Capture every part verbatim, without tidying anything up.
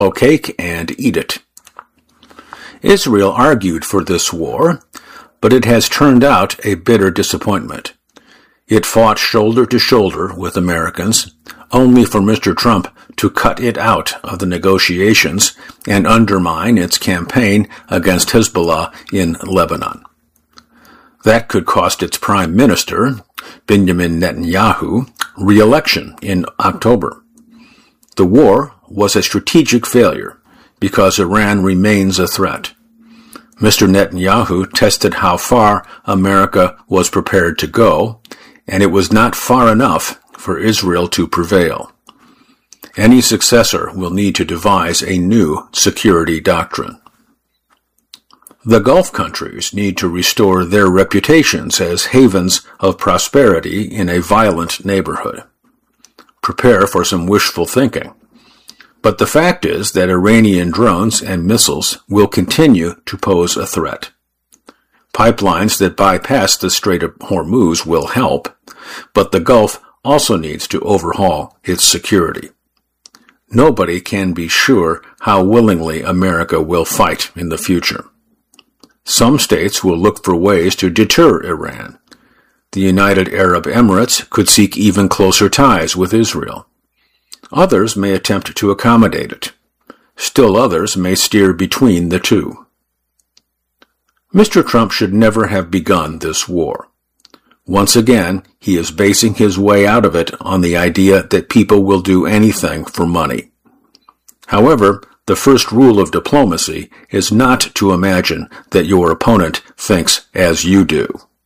cake and eat it. Israel argued for this war, but it has turned out a bitter disappointment. It fought shoulder to shoulder with Americans, only for Mister Trump to cut it out of the negotiations and undermine its campaign against Hezbollah in Lebanon. That could cost its prime minister, Benjamin Netanyahu, re-election in October. The war was a strategic failure because Iran remains a threat. Mister Netanyahu tested how far America was prepared to go, and it was not far enough for Israel to prevail. Any successor will need to devise a new security doctrine. The Gulf countries need to restore their reputations as havens of prosperity in a violent neighborhood. Prepare for some wishful thinking. But the fact is that Iranian drones and missiles will continue to pose a threat. Pipelines that bypass the Strait of Hormuz will help, but the Gulf also needs to overhaul its security. Nobody can be sure how willingly America will fight in the future. Some states will look for ways to deter Iran. The United Arab Emirates could seek even closer ties with Israel. Others may attempt to accommodate it. Still others may steer between the two. Mister Trump should never have begun this war. Once again, he is basing his way out of it on the idea that people will do anything for money. However, the first rule of diplomacy is not to imagine that your opponent thinks as you do.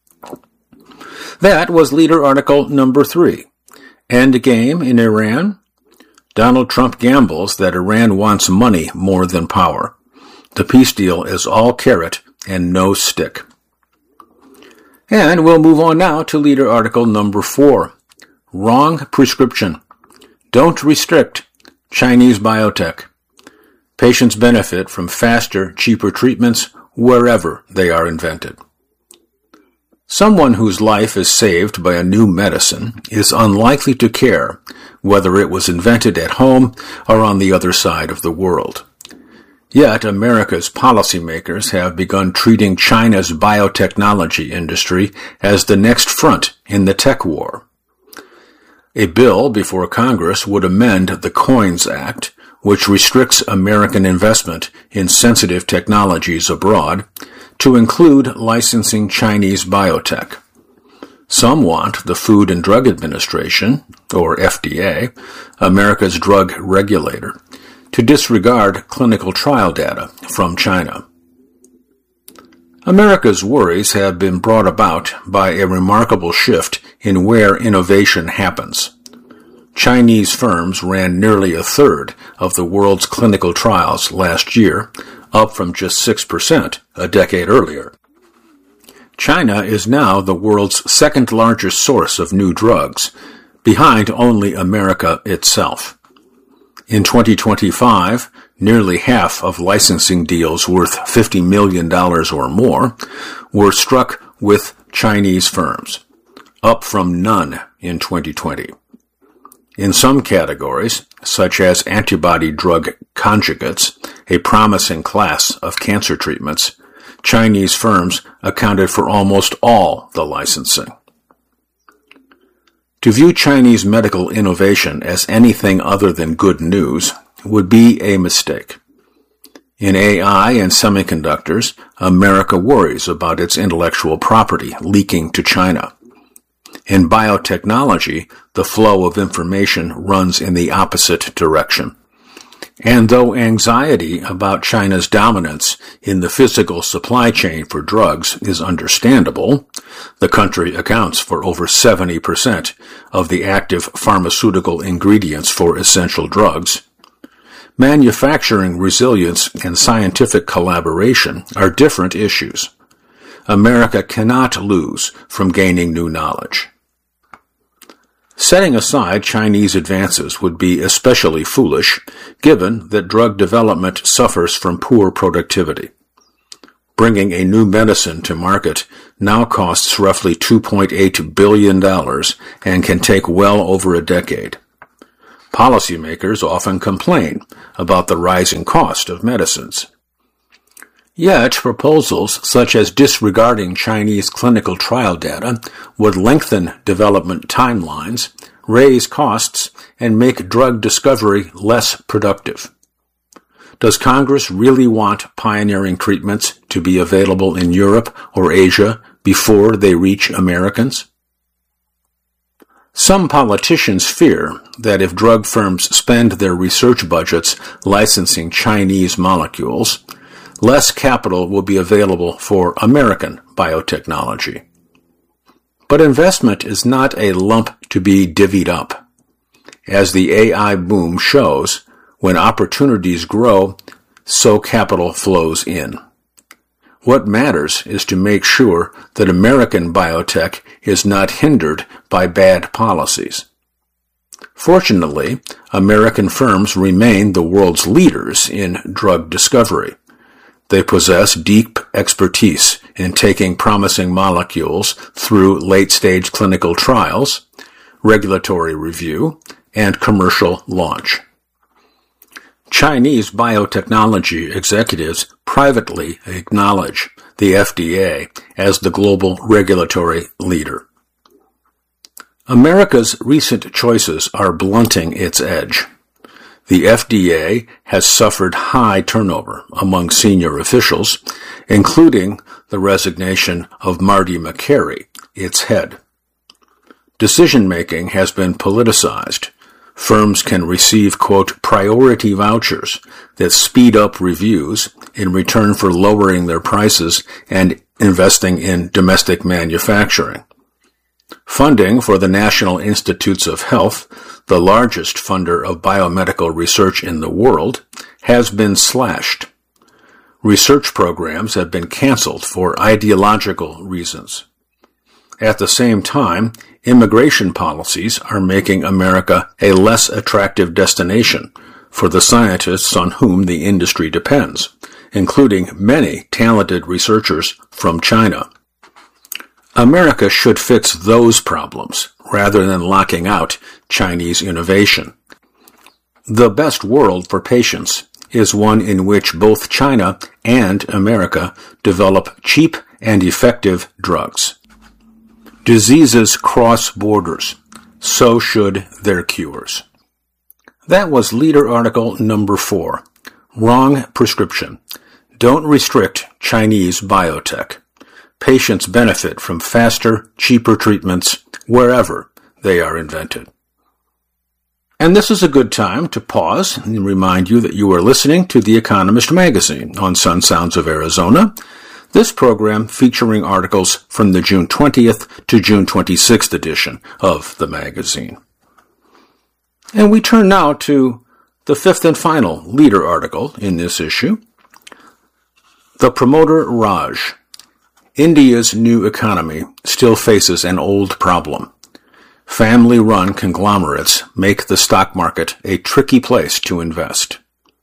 That was leader article number three. End game in Iran? Donald Trump gambles that Iran wants money more than power. The peace deal is all carrot and no stick. And we'll move on now to leader article number four. Wrong prescription. Don't restrict Chinese biotech. Patients benefit from faster, cheaper treatments wherever they are invented. Someone whose life is saved by a new medicine is unlikely to care whether it was invented at home or on the other side of the world. Yet America's policymakers have begun treating China's biotechnology industry as the next front in the tech war. A bill before Congress would amend the COINS Act, which restricts American investment in sensitive technologies abroad, to include licensing Chinese biotech. Some want the Food and Drug Administration, or F D A, America's drug regulator, to disregard clinical trial data from China. America's worries have been brought about by a remarkable shift in where innovation happens. Chinese firms ran nearly a third of the world's clinical trials last year, up from just six percent a decade earlier. China is now the world's second largest source of new drugs, behind only America itself. In twenty twenty-five, nearly half of licensing deals worth fifty million dollars or more were struck with Chinese firms, up from none in twenty twenty. In some categories, such as antibody-drug conjugates, a promising class of cancer treatments, Chinese firms accounted for almost all the licensing. To view Chinese medical innovation as anything other than good news would be a mistake. In A I and semiconductors, America worries about its intellectual property leaking to China. In biotechnology, the flow of information runs in the opposite direction. And though anxiety about China's dominance in the physical supply chain for drugs is understandable, the country accounts for over seventy percent of the active pharmaceutical ingredients for essential drugs. Manufacturing resilience and scientific collaboration are different issues. America cannot lose from gaining new knowledge. Setting aside Chinese advances would be especially foolish, given that drug development suffers from poor productivity. Bringing a new medicine to market now costs roughly two point eight billion dollars and can take well over a decade. Policymakers often complain about the rising cost of medicines. Yet, proposals such as disregarding Chinese clinical trial data would lengthen development timelines, raise costs, and make drug discovery less productive. Does Congress really want pioneering treatments to be available in Europe or Asia before they reach Americans? Some politicians fear that if drug firms spend their research budgets licensing Chinese molecules, less capital will be available for American biotechnology. But investment is not a lump to be divvied up. As the A I boom shows, when opportunities grow, so capital flows in. What matters is to make sure that American biotech is not hindered by bad policies. Fortunately, American firms remain the world's leaders in drug discovery. They possess deep expertise in taking promising molecules through late-stage clinical trials, regulatory review, and commercial launch. Chinese biotechnology executives privately acknowledge the F D A as the global regulatory leader. America's recent choices are blunting its edge. The F D A has suffered high turnover among senior officials, including the resignation of Marty Makary, its head. Decision-making has been politicized. Firms can receive, quote, priority vouchers that speed up reviews in return for lowering their prices and investing in domestic manufacturing. Funding for the National Institutes of Health, the largest funder of biomedical research in the world, has been slashed. Research programs have been canceled for ideological reasons. At the same time, immigration policies are making America a less attractive destination for the scientists on whom the industry depends, including many talented researchers from China. America should fix those problems rather than locking out Chinese innovation. The best world for patients is one in which both China and America develop cheap and effective drugs. Diseases cross borders, so should their cures. That was leader article number four. Wrong prescription. Don't restrict Chinese biotech. Patients benefit from faster, cheaper treatments wherever they are invented. And this is a good time to pause and remind you that you are listening to The Economist magazine on Sun Sounds of Arizona. This program featuring articles from the June twentieth to June twenty-sixth edition of the magazine. And we turn now to the fifth and final leader article in this issue. The Promoter Raj. India's new economy still faces an old problem. Family-run conglomerates make the stock market a tricky place to invest.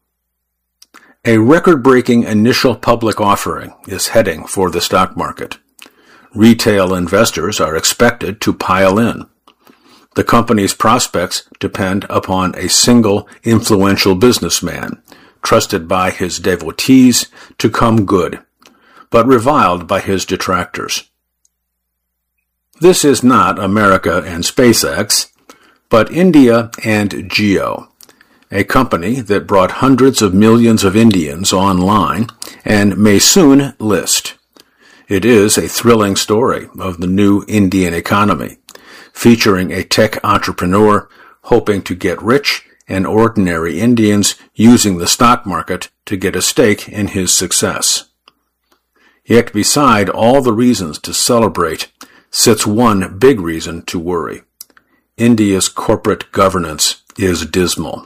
A record-breaking initial public offering is heading for the stock market. Retail investors are expected to pile in. The company's prospects depend upon a single influential businessman, trusted by his devotees to come good, but reviled by his detractors. This is not America and SpaceX, but India and Jio, a company that brought hundreds of millions of Indians online and may soon list. It is a thrilling story of the new Indian economy, featuring a tech entrepreneur hoping to get rich and ordinary Indians using the stock market to get a stake in his success. Yet beside all the reasons to celebrate sits one big reason to worry. India's corporate governance is dismal.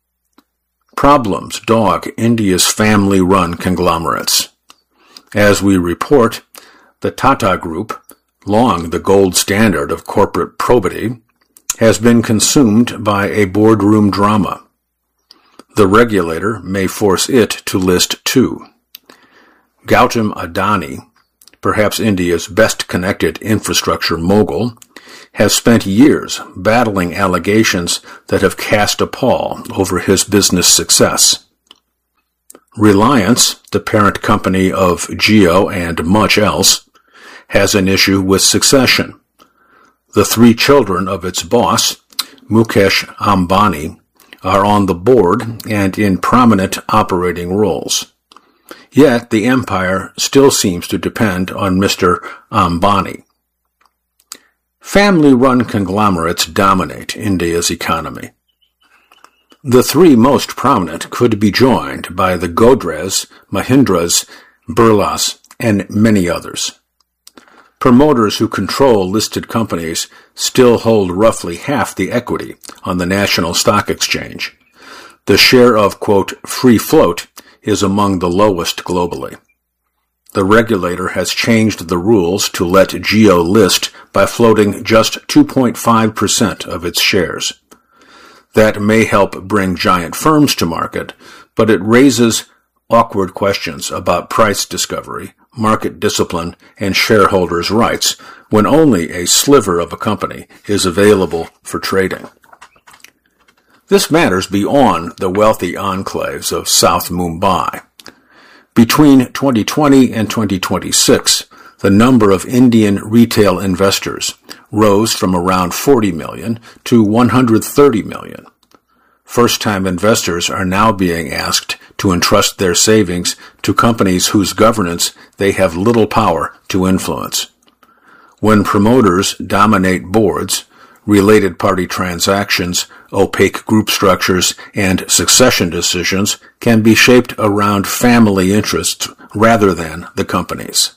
Problems dog India's family-run conglomerates. As we report, the Tata Group, long the gold standard of corporate probity, has been consumed by a boardroom drama. The regulator may force it to list too. Gautam Adani, perhaps India's best-connected infrastructure mogul, has spent years battling allegations that have cast a pall over his business success. Reliance, the parent company of Jio and much else, has an issue with succession. The three children of its boss, Mukesh Ambani, are on the board and in prominent operating roles. Yet the empire still seems to depend on Mister Ambani. Family-run conglomerates dominate India's economy. The three most prominent could be joined by the Godrej, Mahindras, Birlas, and many others. Promoters who control listed companies still hold roughly half the equity on the National Stock Exchange. The share of, quote, free float is among the lowest globally. The regulator has changed the rules to let Jio list by floating just two point five percent of its shares. That may help bring giant firms to market, but it raises awkward questions about price discovery, market discipline, and shareholders' rights when only a sliver of a company is available for trading. This matters beyond the wealthy enclaves of South Mumbai. Between twenty twenty and twenty twenty-six, the number of Indian retail investors rose from around forty million to one hundred thirty million. First-time investors are now being asked to entrust their savings to companies whose governance they have little power to influence. When promoters dominate boards, related party transactions, opaque group structures, and succession decisions can be shaped around family interests rather than the companies.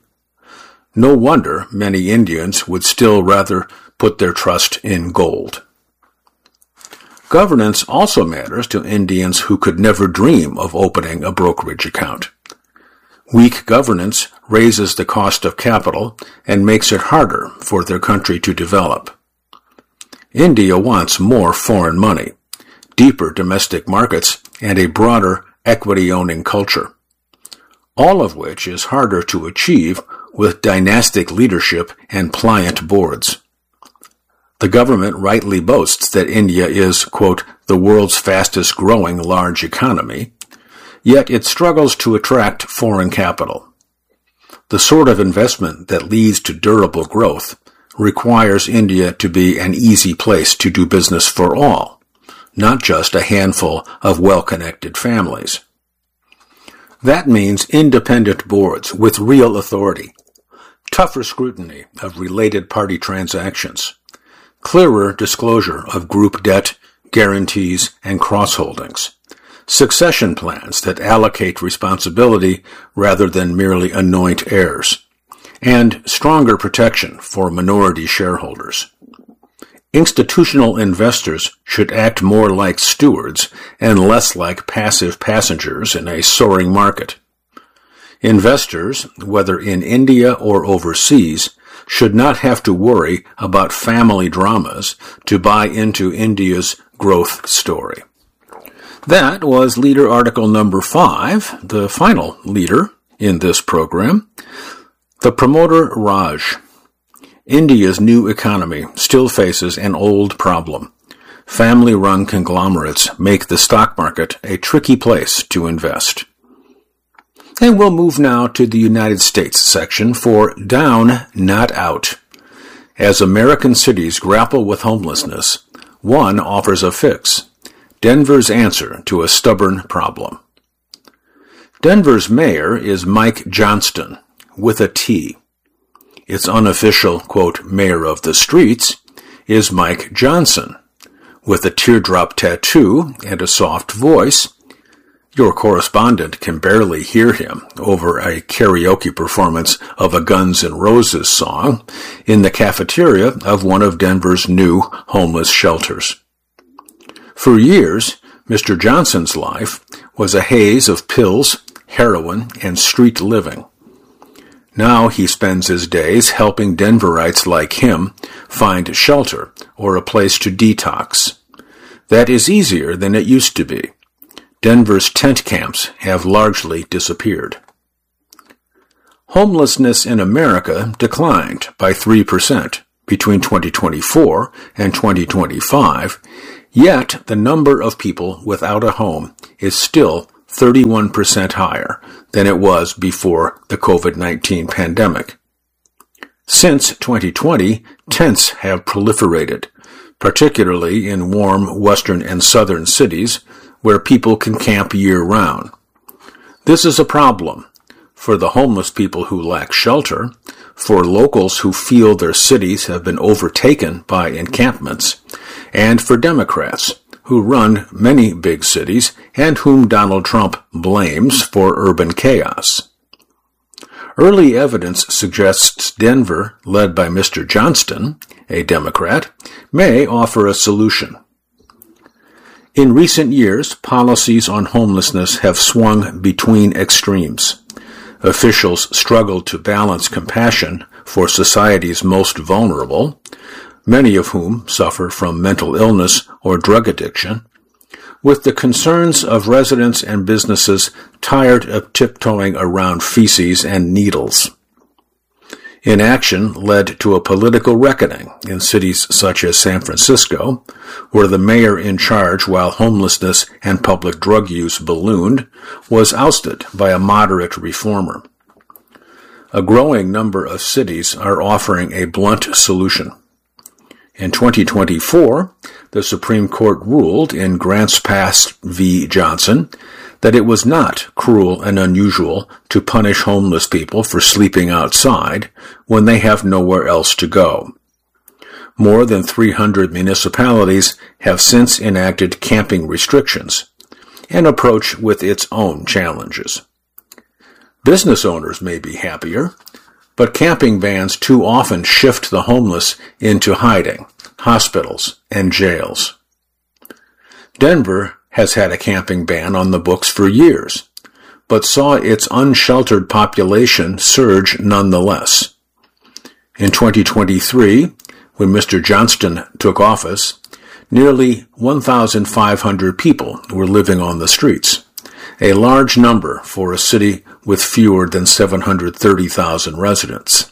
No wonder many Indians would still rather put their trust in gold. Governance also matters to Indians who could never dream of opening a brokerage account. Weak governance raises the cost of capital and makes it harder for their country to develop. India wants more foreign money, deeper domestic markets, and a broader equity-owning culture, all of which is harder to achieve with dynastic leadership and pliant boards. The government rightly boasts that India is, quote, the world's fastest growing large economy, yet it struggles to attract foreign capital. The sort of investment that leads to durable growth requires India to be an easy place to do business for all, not just a handful of well-connected families. That means independent boards with real authority, tougher scrutiny of related party transactions, clearer disclosure of group debt, guarantees, and cross-holdings, succession plans that allocate responsibility rather than merely anoint heirs, and stronger protection for minority shareholders. Institutional investors should act more like stewards and less like passive passengers in a soaring market. Investors, whether in India or overseas, should not have to worry about family dramas to buy into India's growth story. That was leader article number five, the final leader in this program. The promoter Raj. India's new economy still faces an old problem. Family-run conglomerates make the stock market a tricky place to invest. And we'll move now to the United States section for Down, Not Out. As American cities grapple with homelessness, one offers a fix: Denver's answer to a stubborn problem. Denver's mayor is Mike Johnston, with a T. Its unofficial, quote, mayor of the streets is Mike Johnson, with a teardrop tattoo and a soft voice. Your correspondent can barely hear him over a karaoke performance of a Guns N' Roses song in the cafeteria of one of Denver's new homeless shelters. For years, Mister Johnson's life was a haze of pills, heroin, and street living. Now he spends his days helping Denverites like him find shelter or a place to detox. That is easier than it used to be. Denver's tent camps have largely disappeared. Homelessness in America declined by three percent, between twenty twenty-four and twenty twenty-five, yet the number of people without a home is still thirty-one percent higher than it was before the COVID nineteen pandemic. Since twenty twenty, tents have proliferated, particularly in warm western and southern cities where people can camp year-round. This is a problem for the homeless people who lack shelter, for locals who feel their cities have been overtaken by encampments, and for Democrats who run many big cities and whom Donald Trump blames for urban chaos. Early evidence suggests Denver, led by Mister Johnston, a Democrat, may offer a solution. In recent years, policies on homelessness have swung between extremes. Officials struggled to balance compassion for society's most vulnerable, many of whom suffer from mental illness or drug addiction, with the concerns of residents and businesses tired of tiptoeing around feces and needles. Inaction led to a political reckoning in cities such as San Francisco, where the mayor in charge while homelessness and public drug use ballooned was ousted by a moderate reformer. A growing number of cities are offering a blunt solution. In twenty twenty-four, the Supreme Court ruled in Grants Pass v. Johnson that it was not cruel and unusual to punish homeless people for sleeping outside when they have nowhere else to go. More than three hundred municipalities have since enacted camping restrictions, an approach with its own challenges. Business owners may be happier, but camping bans too often shift the homeless into hiding, hospitals, and jails. Denver has had a camping ban on the books for years, but saw its unsheltered population surge nonetheless. In twenty twenty-three, when Mister Johnston took office, nearly one thousand five hundred people were living on the streets, a large number for a city with fewer than seven hundred thirty thousand residents.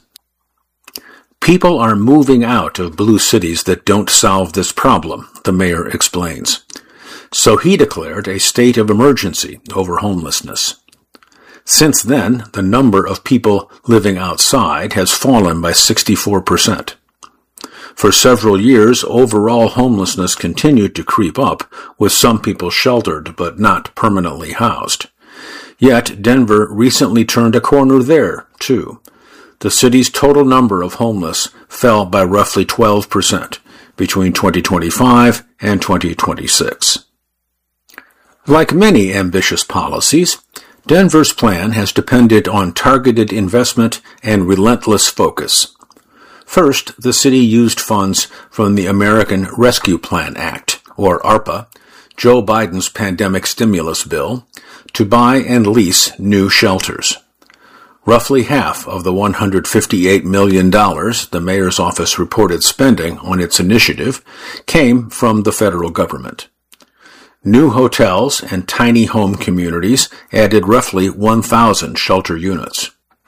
People are moving out of blue cities that don't solve this problem, the mayor explains. So he declared a state of emergency over homelessness. Since then, the number of people living outside has fallen by sixty-four percent. For several years, overall homelessness continued to creep up, with some people sheltered but not permanently housed. Yet, Denver recently turned a corner there, too. The city's total number of homeless fell by roughly twelve percent between twenty twenty-five and twenty twenty-six. Like many ambitious policies, Denver's plan has depended on targeted investment and relentless focus. First, the city used funds from the American Rescue Plan Act, or ARPA, Joe Biden's pandemic stimulus bill, to buy and lease new shelters. Roughly half of the one hundred fifty-eight million dollars the mayor's office reported spending on its initiative came from the federal government. New hotels and tiny home communities added roughly one thousand shelter units.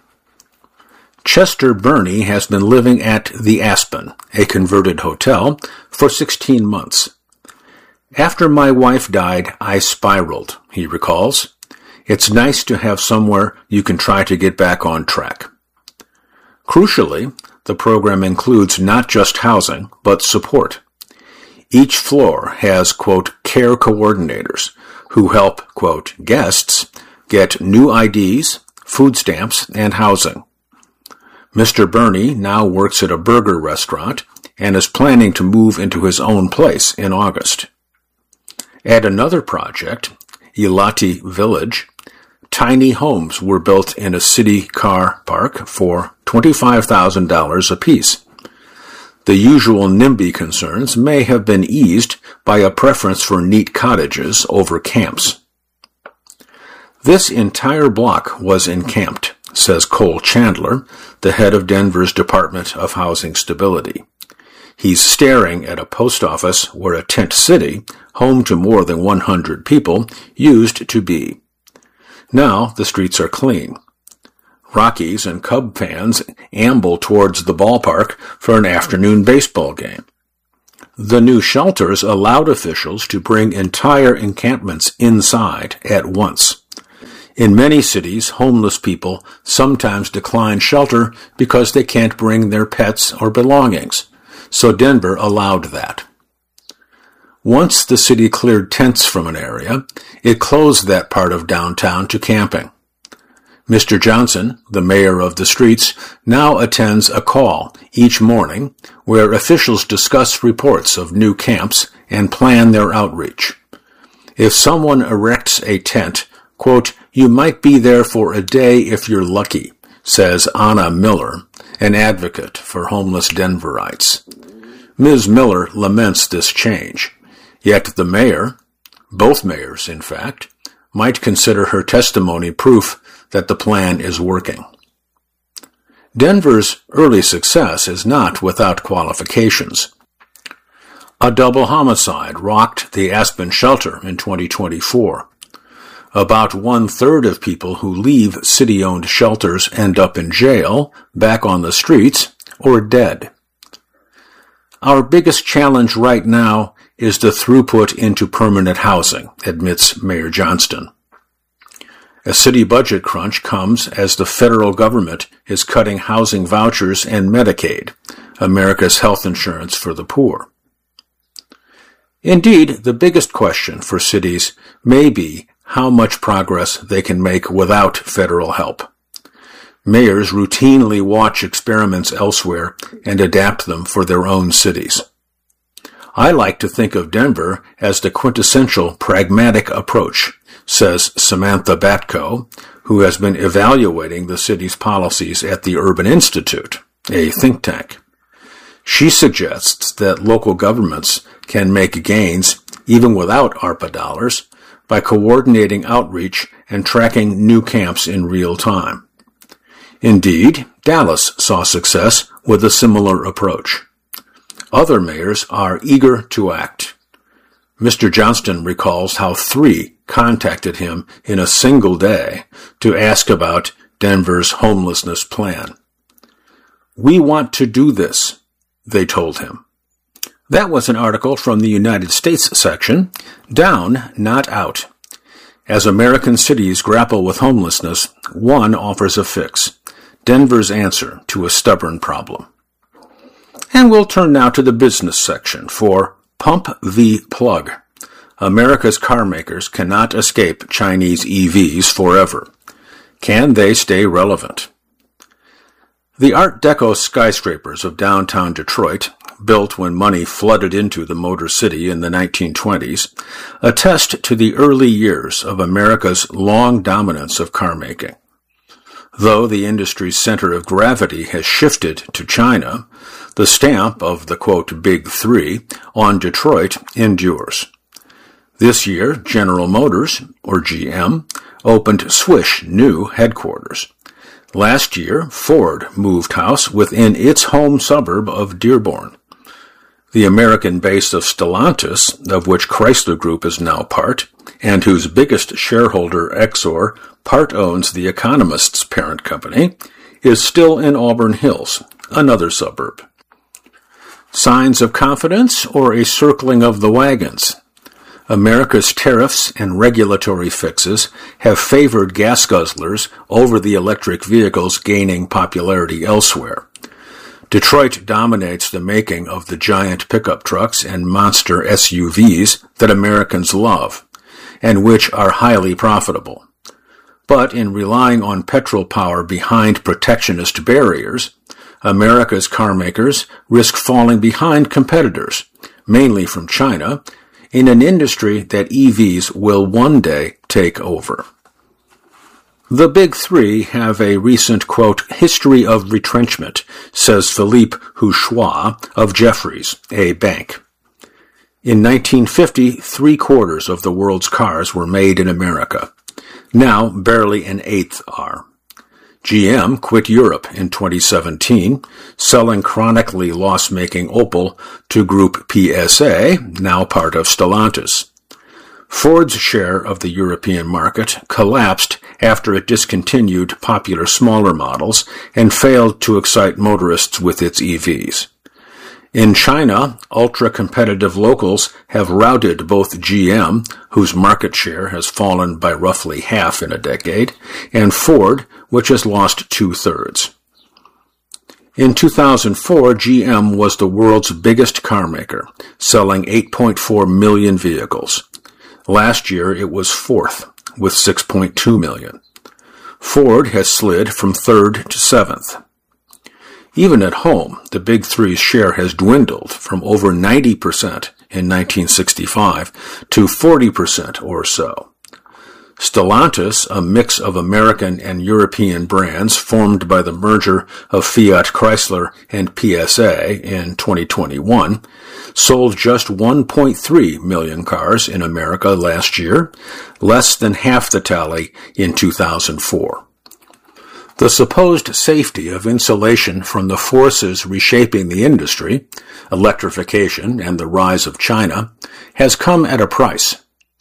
Chester Burney has been living at the Aspen, a converted hotel, for sixteen months. After my wife died, I spiraled, he recalls. It's nice to have somewhere you can try to get back on track. Crucially, the program includes not just housing, but support. Each floor has, quote, care coordinators who help, quote, guests get new I Ds, food stamps, and housing. Mister Burney now works at a burger restaurant and is planning to move into his own place in August. At another project, Elati Village, tiny homes were built in a city car park for twenty-five thousand dollars apiece. The usual NIMBY concerns may have been eased by a preference for neat cottages over camps. This entire block was encamped, says Cole Chandler, the head of Denver's Department of Housing Stability. He's staring at a post office where a tent city, home to more than one hundred people, used to be. Now the streets are clean. Rockies and Cub fans amble towards the ballpark for an afternoon baseball game. The new shelters allowed officials to bring entire encampments inside at once. In many cities, homeless people sometimes decline shelter because they can't bring their pets or belongings, so Denver allowed that. Once the city cleared tents from an area, it closed that part of downtown to camping. Mister Johnson, the mayor of the streets, now attends a call each morning where officials discuss reports of new camps and plan their outreach. If someone erects a tent, quote, "You might be there for a day if you're lucky," says Anna Miller, an advocate for homeless Denverites. Miz Miller laments this change, yet the mayor, both mayors in fact, might consider her testimony proof that the plan is working. Denver's early success is not without qualifications. A double homicide rocked the Aspen shelter in twenty twenty-four. About one-third of people who leave city-owned shelters end up in jail, back on the streets, or dead. Our biggest challenge right now is the throughput into permanent housing, admits Mayor Johnston. A city budget crunch comes as the federal government is cutting housing vouchers and Medicaid, America's health insurance for the poor. Indeed, the biggest question for cities may be how much progress they can make without federal help. Mayors routinely watch experiments elsewhere and adapt them for their own cities. I like to think of Denver as the quintessential pragmatic approach, says Samantha Batko, who has been evaluating the city's policies at the Urban Institute, a think tank. She suggests that local governments can make gains, even without ARPA dollars, by coordinating outreach and tracking new camps in real time. Indeed, Dallas saw success with a similar approach. Other mayors are eager to act. Mister Johnston recalls how three contacted him in a single day to ask about Denver's homelessness plan. "We want to do this," they told him. That was an article from the United States section, Down, Not Out. As American cities grapple with homelessness, one offers a fix, Denver's answer to a stubborn problem. And we'll turn now to the business section for Pump v. Plug. America's car makers cannot escape Chinese E Vs forever. Can they stay relevant? The Art Deco skyscrapers of downtown Detroit, built when money flooded into the Motor City in the nineteen twenties, attest to the early years of America's long dominance of car making. Though the industry's center of gravity has shifted to China, the stamp of the, quote, Big Three on Detroit endures. This year, General Motors, or G M, opened Swish new headquarters. Last year, Ford moved house within its home suburb of Dearborn. The American base of Stellantis, of which Chrysler Group is now part, and whose biggest shareholder, Exor, part owns The Economist's parent company, is still in Auburn Hills, another suburb. Signs of confidence or a circling of the wagons? America's tariffs and regulatory fixes have favored gas guzzlers over the electric vehicles gaining popularity elsewhere. Detroit dominates the making of the giant pickup trucks and monster S U Vs that Americans love, and which are highly profitable. But in relying on petrol power behind protectionist barriers, America's car makers risk falling behind competitors, mainly from China, in an industry that E Vs will one day take over. The Big Three have a recent, quote, history of retrenchment, says Philippe Houchois of Jefferies, a bank. In nineteen fifty, three-quarters of the world's cars were made in America. Now, barely an eighth are. G M quit Europe in twenty seventeen, selling chronically loss-making Opel to Group P S A, now part of Stellantis. Ford's share of the European market collapsed after it discontinued popular smaller models and failed to excite motorists with its E Vs. In China, ultra-competitive locals have routed both G M, whose market share has fallen by roughly half in a decade, and Ford, which has lost two-thirds. In two thousand four, G M was the world's biggest car maker, selling eight point four million vehicles. Last year, it was fourth, with six point two million. Ford has slid from third to seventh. Even at home, the Big Three's share has dwindled from over ninety percent in nineteen sixty-five to forty percent or so. Stellantis, a mix of American and European brands formed by the merger of Fiat Chrysler and P S A in twenty twenty-one, sold just one point three million cars in America last year, less than half the tally in two thousand four. The supposed safety of insulation from the forces reshaping the industry, electrification and the rise of China, has come at a price.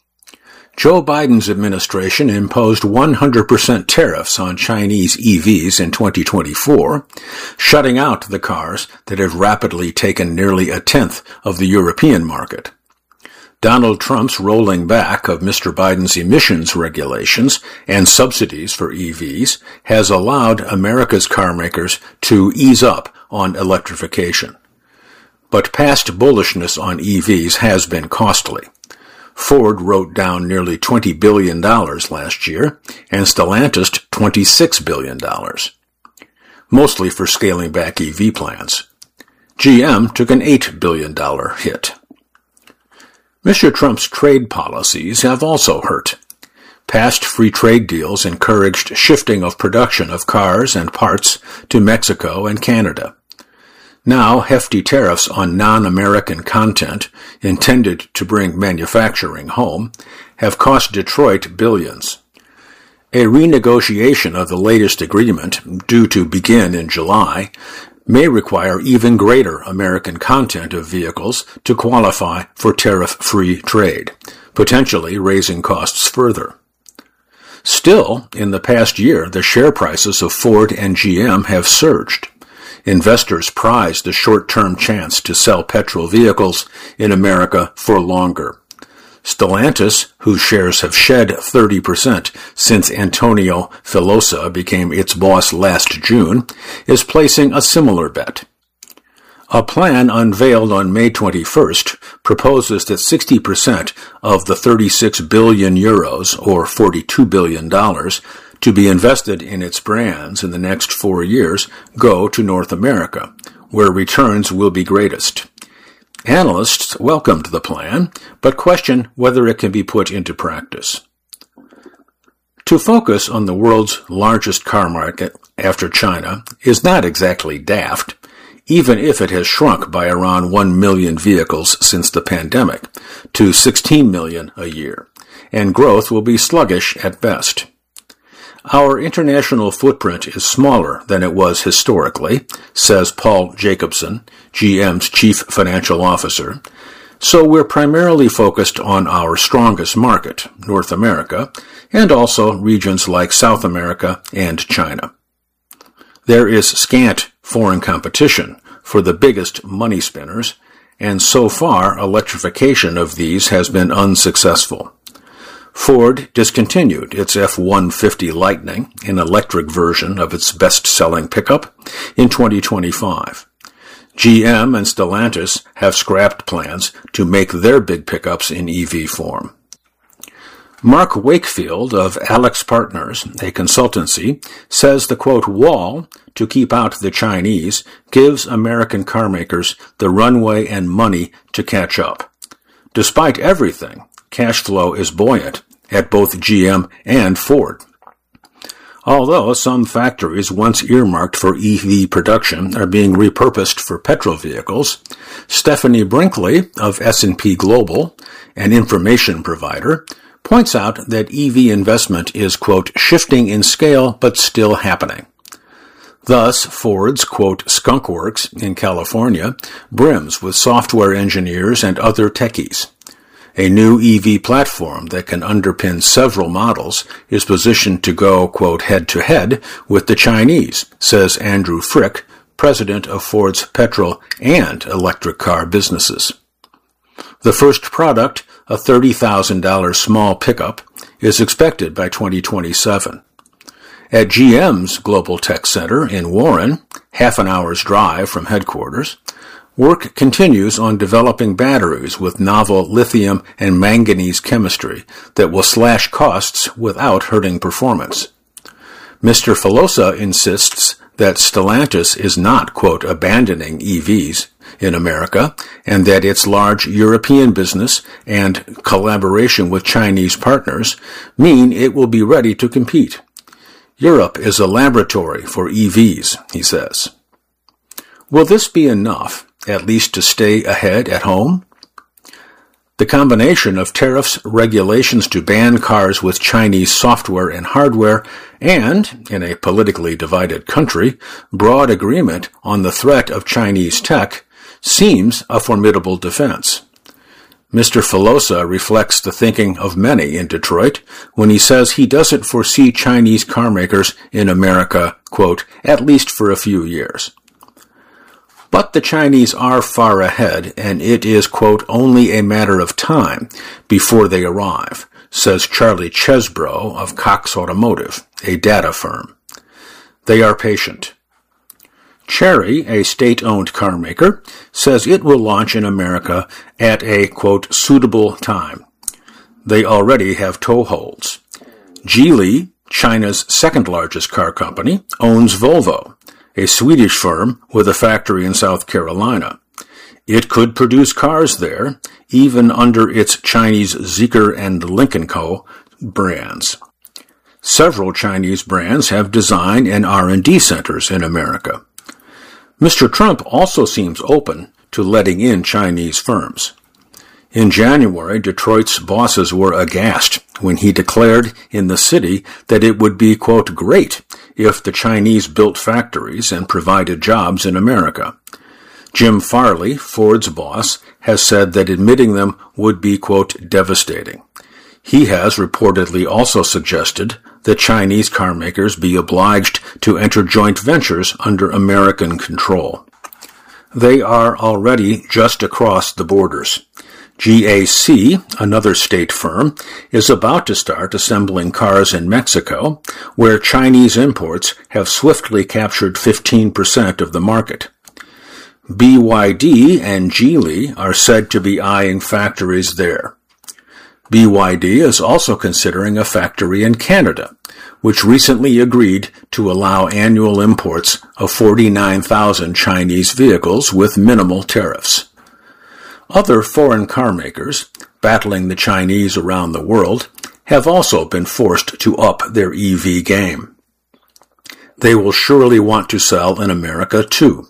Joe Biden's administration imposed one hundred percent tariffs on Chinese E Vs in twenty twenty-four, shutting out the cars that have rapidly taken nearly a tenth of the European market. Donald Trump's rolling back of Mister Biden's emissions regulations and subsidies for E Vs has allowed America's carmakers to ease up on electrification. But past bullishness on E Vs has been costly. Ford wrote down nearly twenty billion dollars last year, and Stellantis twenty-six billion dollars, mostly for scaling back E V plans. G M took an eight billion dollars hit. Mister Trump's trade policies have also hurt. Past free trade deals encouraged shifting of production of cars and parts to Mexico and Canada. Now, hefty tariffs on non-American content, intended to bring manufacturing home, have cost Detroit billions. A renegotiation of the latest agreement, due to begin in July, may require even greater American content of vehicles to qualify for tariff-free trade, potentially raising costs further. Still, in the past year, the share prices of Ford and G M have surged. Investors prize the short-term chance to sell petrol vehicles in America for longer. Stellantis, whose shares have shed thirty percent since Antonio Filosa became its boss last June, is placing a similar bet. A plan unveiled on May twenty-first proposes that sixty percent of the thirty-six billion euros, or forty-two billion dollars, to be invested in its brands in the next four years go to North America, where returns will be greatest. Analysts welcomed the plan, but question whether it can be put into practice. To focus on the world's largest car market after China is not exactly daft, even if it has shrunk by around one million vehicles since the pandemic to sixteen million a year, and growth will be sluggish at best. Our international footprint is smaller than it was historically, says Paul Jacobson, G M's chief financial officer, so we're primarily focused on our strongest market, North America, and also regions like South America and China. There is scant foreign competition for the biggest money spinners, and so far electrification of these has been unsuccessful. Ford discontinued its F one fifty Lightning, an electric version of its best-selling pickup, in twenty twenty-five. G M and Stellantis have scrapped plans to make their big pickups in E V form. Mark Wakefield of Alex Partners, a consultancy, says the, quote, wall to keep out the Chinese gives American carmakers the runway and money to catch up. Despite everything, cash flow is buoyant at both G M and Ford. Although some factories once earmarked for E V production are being repurposed for petrol vehicles, Stephanie Brinkley of S and P Global, an information provider, points out that E V investment is, quote, shifting in scale but still happening. Thus, Ford's, quote, Skunk Works in California brims with software engineers and other techies. A new E V platform that can underpin several models is positioned to go, quote, head-to-head with the Chinese, says Andrew Frick, president of Ford's petrol and electric car businesses. The first product, a thirty thousand dollars small pickup, is expected by twenty twenty-seven. At G M's Global Tech Center in Warren, half an hour's drive from headquarters, work continues on developing batteries with novel lithium and manganese chemistry that will slash costs without hurting performance. Mister Filosa insists that Stellantis is not, quote, abandoning E Vs in America, and that its large European business and collaboration with Chinese partners mean it will be ready to compete. Europe is a laboratory for E Vs, he says. Will this be enough, at least to stay ahead at home? The combination of tariffs, regulations to ban cars with Chinese software and hardware, and, in a politically divided country, broad agreement on the threat of Chinese tech seems a formidable defense. Mister Filosa reflects the thinking of many in Detroit when he says he doesn't foresee Chinese carmakers in America, quote, at least for a few years. But the Chinese are far ahead, and it is, quote, only a matter of time before they arrive, says Charlie Chesbrough of Cox Automotive, a data firm. They are patient. Chery, a state-owned car maker, says it will launch in America at a, quote, suitable time. They already have toeholds. Geely, China's second-largest car company, owns Volvo, a Swedish firm with a factory in South Carolina. It could produce cars there, even under its Chinese Zeekr and Lynk and Co. brands. Several Chinese brands have design and R and D centers in America. Mister Trump also seems open to letting in Chinese firms. In January, Detroit's bosses were aghast when he declared in the city that it would be, quote, great if the Chinese built factories and provided jobs in America. Jim Farley, Ford's boss, has said that admitting them would be, quote, devastating. He has reportedly also suggested that Chinese carmakers be obliged to enter joint ventures under American control. They are already just across the borders. G A C, another state firm, is about to start assembling cars in Mexico, where Chinese imports have swiftly captured fifteen percent of the market. B Y D and Geely are said to be eyeing factories there. B Y D is also considering a factory in Canada, which recently agreed to allow annual imports of forty-nine thousand Chinese vehicles with minimal tariffs. Other foreign car makers, battling the Chinese around the world, have also been forced to up their E V game. They will surely want to sell in America too.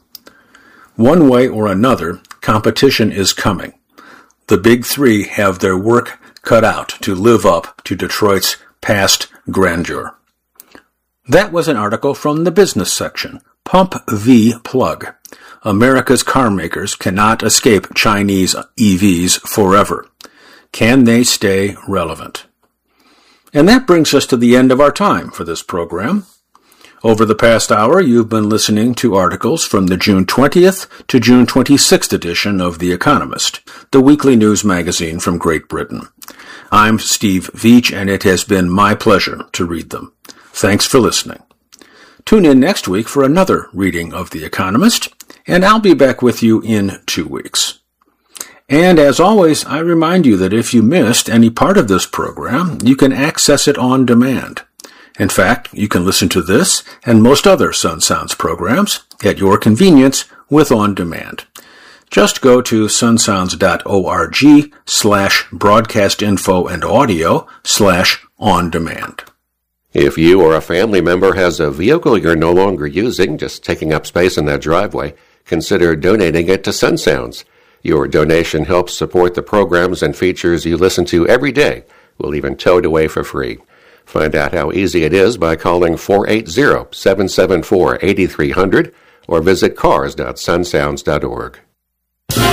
One way or another, competition is coming. The big three have their work cut out to live up to Detroit's past grandeur. That was an article from the business section. Pump V Plug. America's car makers cannot escape Chinese E Vs forever. Can they stay relevant? And that brings us to the end of our time for this program. Over the past hour, you've been listening to articles from the June twentieth to June twenty-sixth edition of The Economist, the weekly news magazine from Great Britain. I'm Steve Veach, and it has been my pleasure to read them. Thanks for listening. Tune in next week for another reading of The Economist, and I'll be back with you in two weeks. And as always, I remind you that if you missed any part of this program, you can access it on demand. In fact, you can listen to this and most other Sun Sounds programs at your convenience with On Demand. Just go to sunsounds.org slash broadcast info and audio slash on demand. If you or a family member has a vehicle you're no longer using, just taking up space in that driveway, consider donating it to Sun Sounds. Your donation helps support the programs and features you listen to every day. We'll even tow it away for free. Find out how easy it is by calling four eight zero, seven seven four, eight three zero zero or visit cars dot sunsounds dot org.